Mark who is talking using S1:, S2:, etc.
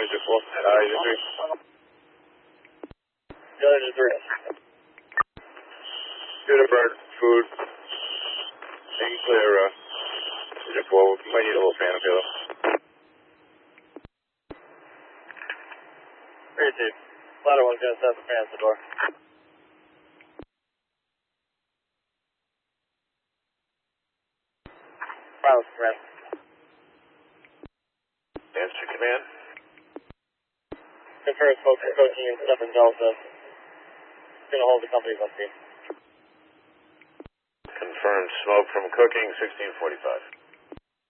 S1: Unit 4. Unit 3.
S2: Unit 3.
S1: Unibird, food. Making clear, Unit 4. We might need a little fan up here, though.
S2: Crazy. Ladder one's gonna set the fan at the door. Pilot's command.
S1: Answer command.
S2: Confirm smoke from coaching in 7 Delta. Gonna hold the company's on scene.
S1: Confirmed smoke from cooking, 1645.